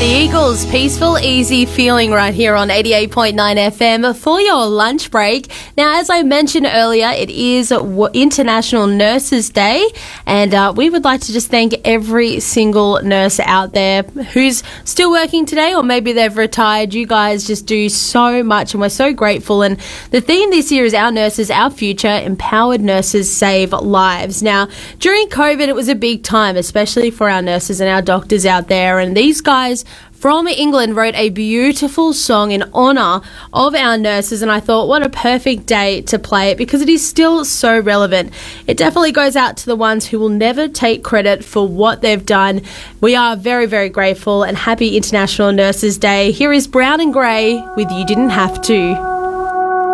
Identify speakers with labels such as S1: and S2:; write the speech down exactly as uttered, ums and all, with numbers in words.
S1: Eagles, peaceful, easy feeling right here on eighty-eight point nine F M for your lunch break. Now, as I mentioned earlier, it is International Nurses Day, and uh, we would like to just thank every single nurse out there who's still working today, or maybe they've retired. You guys just do so much, and we're so grateful. And the theme this year is Our Nurses, Our Future, Empowered Nurses Save Lives. Now, during COVID, it was a big time, especially for our nurses and our doctors out there, and these guys from England wrote a beautiful song in honour of our nurses, and I thought, what a perfect day to play it because it is still so relevant. It definitely goes out to the ones who will never take credit for what they've done. We are very, very grateful, and happy International Nurses Day. Here is Brown and Gray with You Didn't Have To.